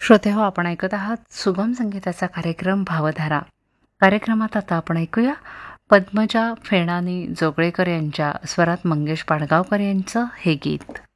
श्रोतेहो, आपण ऐकत आहात सुगम संगीताचा कार्यक्रम भावधारा. कार्यक्रमात आता आपण ऐकूया पद्मजा फेणानी जोगळेकर यांच्या स्वरात मंगेश पाडगावकर यांचं हे गीत.